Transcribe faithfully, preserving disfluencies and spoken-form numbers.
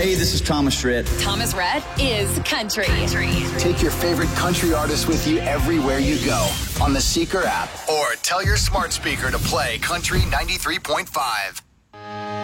Hey, this is Thomas Rhett. Thomas Rhett is country. country. Take your favorite country artist with you everywhere you go on the Seeker app, or tell your smart speaker to play Country ninety-three point five.